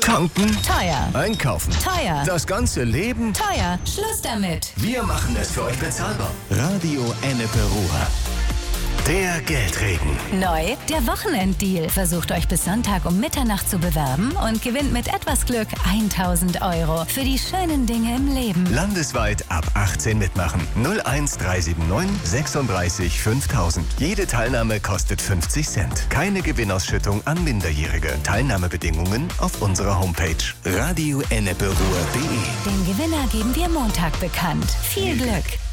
Tanken? Teuer. Einkaufen? Teuer. Das ganze Leben? Teuer. Schluss damit. Wir machen es für euch bezahlbar. Radio Ennepe Ruhr. Der Geldregen. Neu, der Wochenenddeal. Versucht euch bis Sonntag um Mitternacht zu bewerben und gewinnt mit etwas Glück 1.000 € für die schönen Dinge im Leben. Landesweit ab 18 mitmachen. 01379 36 5000. Jede Teilnahme kostet 50 Cent. Keine Gewinnausschüttung an Minderjährige. Teilnahmebedingungen auf unserer Homepage radioenneperuhr.de. Den Gewinner geben wir Montag bekannt. Viel Glück!